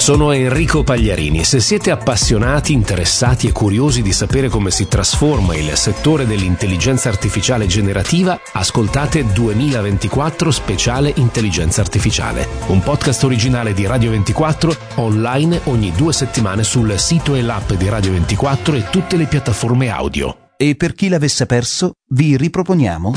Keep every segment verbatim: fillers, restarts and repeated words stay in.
Sono Enrico Pagliarini. Se siete appassionati, interessati e curiosi di sapere come si trasforma il settore dell'intelligenza artificiale generativa, ascoltate duemilaventiquattro Speciale Intelligenza Artificiale, un podcast originale di Radio ventiquattro, online ogni due settimane sul sito e l'app di Radio ventiquattro e tutte le piattaforme audio. E per chi l'avesse perso, vi riproponiamo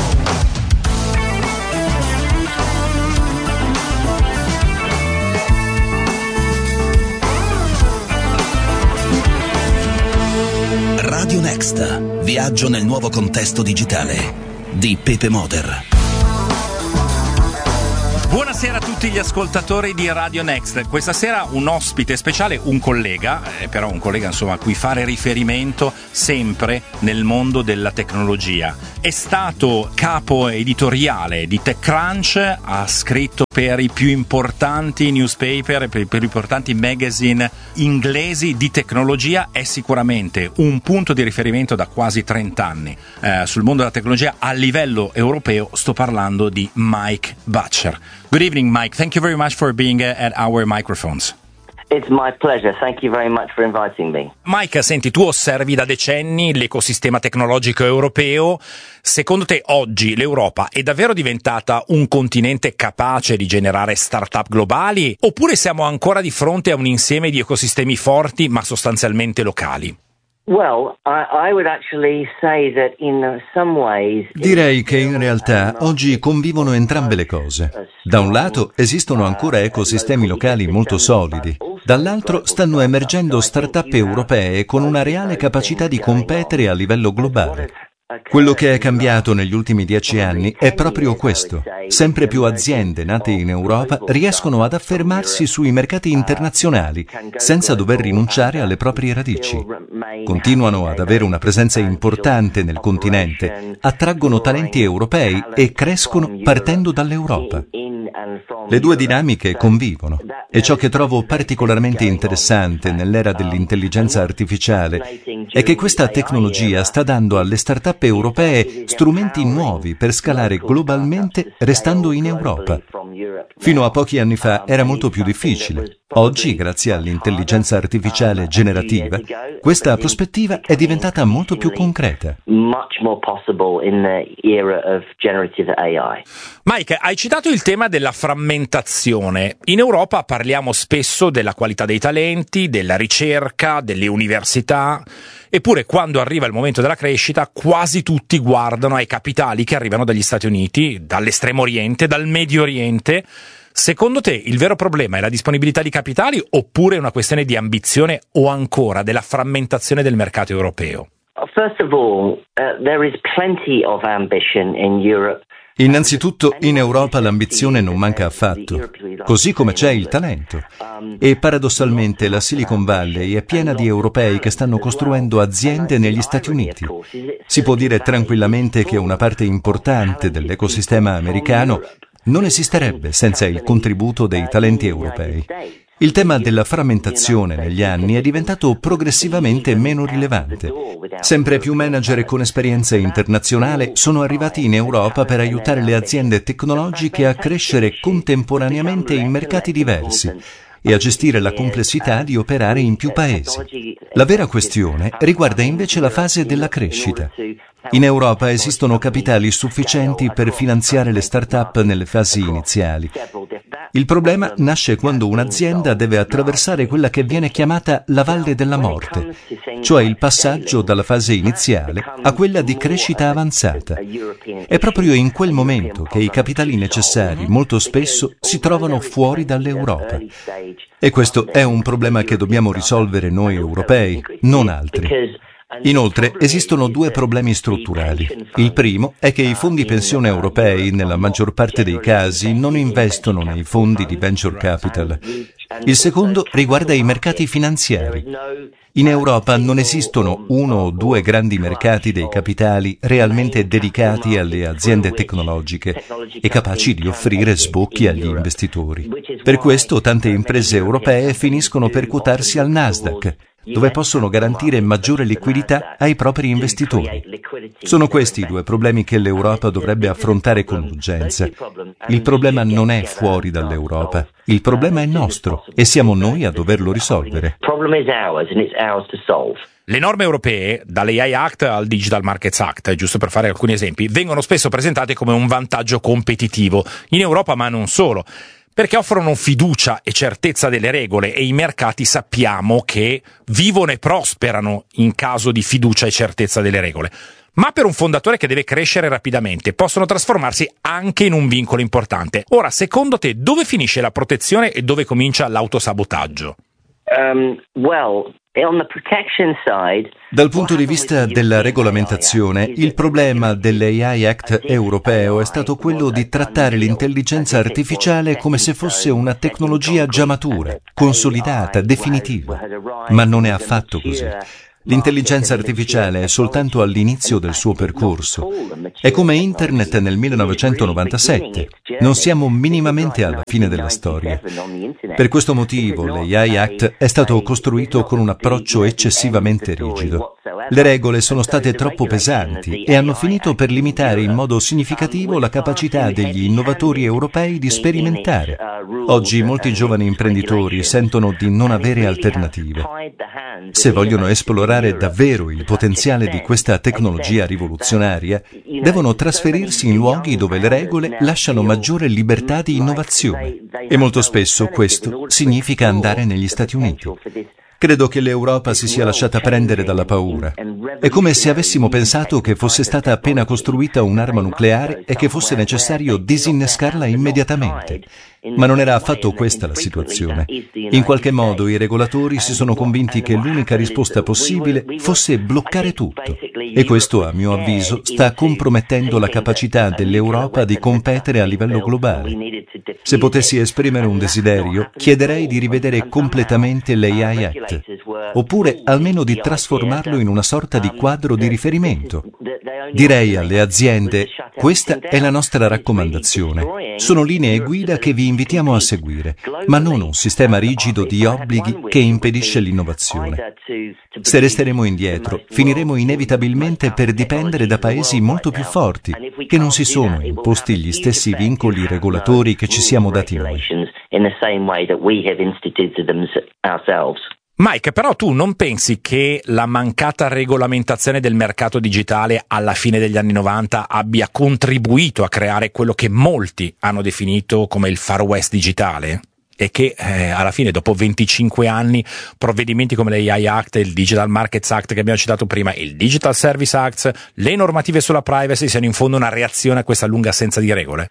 Radio Next, viaggio nel nuovo contesto digitale di Pepe Moder. Buonasera a tutti gli ascoltatori di Radio Next. Questa sera un ospite speciale, un collega, eh, però un collega insomma a cui fare riferimento sempre nel mondo della tecnologia. È stato capo editoriale di TechCrunch, ha scritto per i più importanti newspaper, per i più importanti magazine inglesi di tecnologia, è sicuramente un punto di riferimento da quasi trenta anni eh, sul mondo della tecnologia a livello europeo. Sto parlando di Mike Butcher. Good evening, Mike. Thank you very much for being uh, at our microphones. It's my pleasure. Thank you very much for inviting me. Mike, senti, tu osservi da decenni l'ecosistema tecnologico europeo. Secondo te oggi l'Europa è davvero diventata un continente capace di generare start-up globali, oppure siamo ancora di fronte a un insieme di ecosistemi forti ma sostanzialmente locali? Well, I, I would actually say that in some ways... Direi che in realtà oggi convivono entrambe le cose. Da un lato esistono ancora ecosistemi locali molto solidi, dall'altro stanno emergendo start-up europee con una reale capacità di competere a livello globale. Quello che è cambiato negli ultimi dieci anni è proprio questo. Sempre più aziende nate in Europa riescono ad affermarsi sui mercati internazionali senza dover rinunciare alle proprie radici. Continuano ad avere una presenza importante nel continente, attraggono talenti europei e crescono partendo dall'Europa. Le due dinamiche convivono e ciò che trovo particolarmente interessante nell'era dell'intelligenza artificiale è che questa tecnologia sta dando alle start-up europee strumenti nuovi per scalare globalmente restando in Europa. Fino a pochi anni fa era molto più difficile. Oggi, grazie all'intelligenza artificiale generativa, questa prospettiva è diventata molto più concreta. Mike, hai citato il tema della frammentazione. In Europa parliamo spesso della qualità dei talenti, della ricerca, delle università. Eppure quando arriva il momento della crescita quasi tutti guardano ai capitali che arrivano dagli Stati Uniti, dall'estremo oriente, dal Medio Oriente. Secondo te il vero problema è la disponibilità di capitali oppure è una questione di ambizione o ancora della frammentazione del mercato europeo? First of all, uh, there is plenty of ambition in Europe. Innanzitutto, in Europa l'ambizione non manca affatto, così come c'è il talento. E paradossalmente la Silicon Valley è piena di europei che stanno costruendo aziende negli Stati Uniti. Si può dire tranquillamente che una parte importante dell'ecosistema americano non esisterebbe senza il contributo dei talenti europei. Il tema della frammentazione negli anni è diventato progressivamente meno rilevante. Sempre più manager con esperienza internazionale sono arrivati in Europa per aiutare le aziende tecnologiche a crescere contemporaneamente in mercati diversi e a gestire la complessità di operare in più paesi. La vera questione riguarda invece la fase della crescita. In Europa esistono capitali sufficienti per finanziare le start-up nelle fasi iniziali. Il problema nasce quando un'azienda deve attraversare quella che viene chiamata la valle della morte, cioè il passaggio dalla fase iniziale a quella di crescita avanzata. È proprio in quel momento che i capitali necessari molto spesso si trovano fuori dall'Europa. E questo è un problema che dobbiamo risolvere noi europei, non altri. Inoltre esistono due problemi strutturali. Il primo è che i fondi pensione europei, nella maggior parte dei casi, non investono nei fondi di venture capital. Il secondo riguarda i mercati finanziari. In Europa non esistono uno o due grandi mercati dei capitali realmente dedicati alle aziende tecnologiche e capaci di offrire sbocchi agli investitori. Per questo tante imprese europee finiscono per quotarsi al Nasdaq, dove possono garantire maggiore liquidità ai propri investitori. Sono questi i due problemi che l'Europa dovrebbe affrontare con urgenza. Il problema non è fuori dall'Europa, il problema è nostro e siamo noi a doverlo risolvere. Le norme europee, dall'A I Act al Digital Markets Act, giusto per fare alcuni esempi, vengono spesso presentate come un vantaggio competitivo in Europa, ma non solo, perché offrono fiducia e certezza delle regole e i mercati sappiamo che vivono e prosperano in caso di fiducia e certezza delle regole. Ma per un fondatore che deve crescere rapidamente possono trasformarsi anche in un vincolo importante. Ora, secondo te, dove finisce la protezione e dove comincia l'autosabotaggio? Um, well, on the protection side, Dal punto di vista della regolamentazione, il problema dell'A I Act europeo è stato quello di trattare l'intelligenza artificiale come se fosse una tecnologia già matura, consolidata, definitiva. Ma non è affatto così. L'intelligenza artificiale è soltanto all'inizio del suo percorso. È come Internet nel millenovecentonovantasette. Non siamo minimamente alla fine della storia. Per questo motivo l'A I Act è stato costruito con un approccio eccessivamente rigido. Le regole sono state troppo pesanti e hanno finito per limitare in modo significativo la capacità degli innovatori europei di sperimentare. Oggi molti giovani imprenditori sentono di non avere alternative. Se vogliono esplorare davvero il potenziale di questa tecnologia rivoluzionaria, devono trasferirsi in luoghi dove le regole lasciano maggiore libertà di innovazione. E molto spesso questo significa andare negli Stati Uniti. Credo che l'Europa si sia lasciata prendere dalla paura. È come se avessimo pensato che fosse stata appena costruita un'arma nucleare e che fosse necessario disinnescarla immediatamente. Ma non era affatto questa la situazione. In qualche modo i regolatori si sono convinti che l'unica risposta possibile fosse bloccare tutto. E questo, a mio avviso, sta compromettendo la capacità dell'Europa di competere a livello globale. Se potessi esprimere un desiderio, chiederei di rivedere completamente l'A I Act, oppure almeno di trasformarlo in una sorta di quadro di riferimento. Direi alle aziende: questa è la nostra raccomandazione. Sono linee guida che vi invitiamo a seguire, ma non un sistema rigido di obblighi che impedisce l'innovazione. Se resteremo indietro, finiremo inevitabilmente per dipendere da paesi molto più forti, che non si sono imposti gli stessi vincoli regolatori che ci siamo dati noi. Mike, però tu non pensi che la mancata regolamentazione del mercato digitale alla fine degli anni novanta abbia contribuito a creare quello che molti hanno definito come il Far West digitale? E che eh, alla fine, dopo venticinque anni, provvedimenti come l'A I Act, il Digital Markets Act che abbiamo citato prima, il Digital Service Act, le normative sulla privacy siano in fondo una reazione a questa lunga assenza di regole?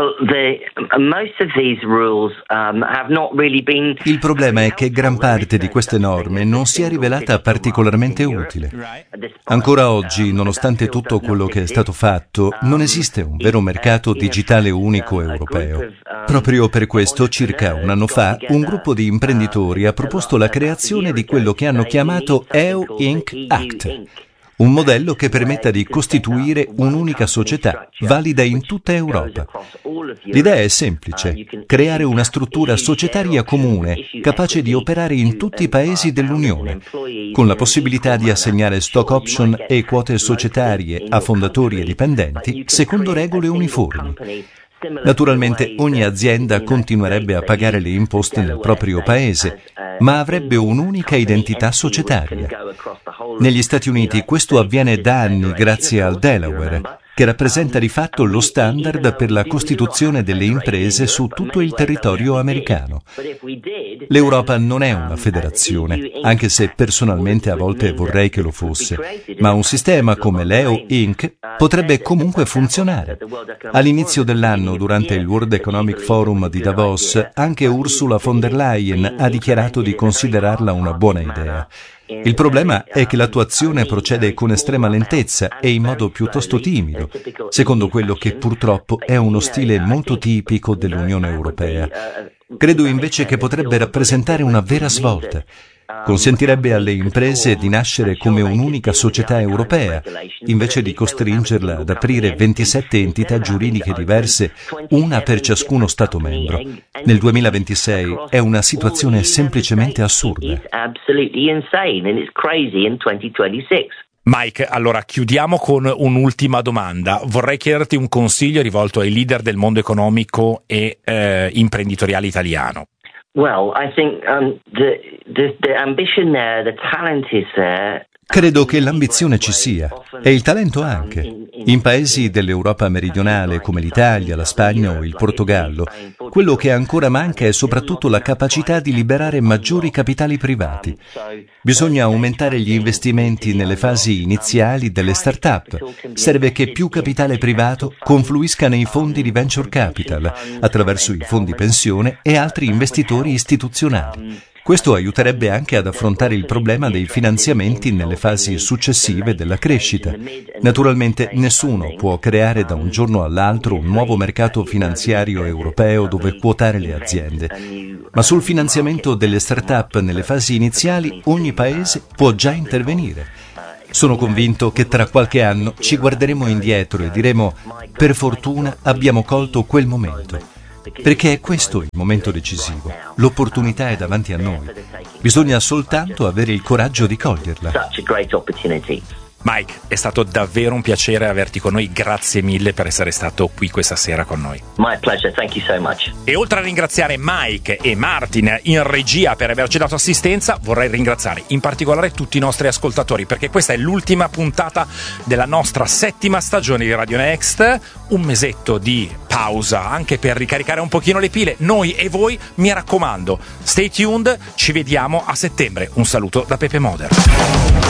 Il problema è che gran parte di queste norme non si è rivelata particolarmente utile. Ancora oggi, nonostante tutto quello che è stato fatto, non esiste un vero mercato digitale unico europeo. Proprio per questo, circa un anno fa, un gruppo di imprenditori ha proposto la creazione di quello che hanno chiamato E U Inc Act. Un modello che permetta di costituire un'unica società, valida in tutta Europa. L'idea è semplice: creare una struttura societaria comune, capace di operare in tutti i paesi dell'Unione, con la possibilità di assegnare stock option e quote societarie a fondatori e dipendenti, secondo regole uniformi. Naturalmente ogni azienda continuerebbe a pagare le imposte nel proprio paese, ma avrebbe un'unica identità societaria. Negli Stati Uniti questo avviene da anni grazie al Delaware, che rappresenta di fatto lo standard per la costituzione delle imprese su tutto il territorio americano. L'Europa non è una federazione, anche se personalmente a volte vorrei che lo fosse, ma un sistema come l'E U Inc potrebbe comunque funzionare. All'inizio dell'anno, durante il World Economic Forum di Davos, anche Ursula von der Leyen ha dichiarato di considerarla una buona idea. Il problema è che l'attuazione procede con estrema lentezza e in modo piuttosto timido, secondo quello che purtroppo è uno stile molto tipico dell'Unione Europea. Credo invece che potrebbe rappresentare una vera svolta. Consentirebbe alle imprese di nascere come un'unica società europea, invece di costringerla ad aprire ventisette entità giuridiche diverse, una per ciascuno Stato membro. Nel duemilaventisei è una situazione semplicemente assurda. Mike, allora chiudiamo con un'ultima domanda. Vorrei chiederti un consiglio rivolto ai leader del mondo economico e eh, imprenditoriale italiano. Well, I think um, the, the the ambition there, the talent is there. Credo che l'ambizione ci sia e il talento anche. In paesi dell'Europa meridionale come l'Italia, la Spagna o il Portogallo, quello che ancora manca è soprattutto la capacità di liberare maggiori capitali privati. Bisogna aumentare gli investimenti nelle fasi iniziali delle start-up. Serve che più capitale privato confluisca nei fondi di venture capital, attraverso i fondi pensione e altri investitori istituzionali. Questo aiuterebbe anche ad affrontare il problema dei finanziamenti nelle fasi successive della crescita. Naturalmente nessuno può creare da un giorno all'altro un nuovo mercato finanziario europeo dove quotare le aziende, ma sul finanziamento delle start-up nelle fasi iniziali ogni paese può già intervenire. Sono convinto che tra qualche anno ci guarderemo indietro e diremo: per fortuna abbiamo colto quel momento. Perché è questo il momento decisivo. L'opportunità è davanti a noi. Bisogna soltanto avere il coraggio di coglierla. Mike, è stato davvero un piacere averti con noi, grazie mille per essere stato qui questa sera con noi. My pleasure, thank you so much. E oltre a ringraziare Mike e Martin in regia per averci dato assistenza, vorrei ringraziare in particolare tutti i nostri ascoltatori, perché questa è l'ultima puntata della nostra settima stagione di Radio Next, un mesetto di pausa anche per ricaricare un pochino le pile, noi e voi, mi raccomando, stay tuned, ci vediamo a settembre. Un saluto da Pepe Moder.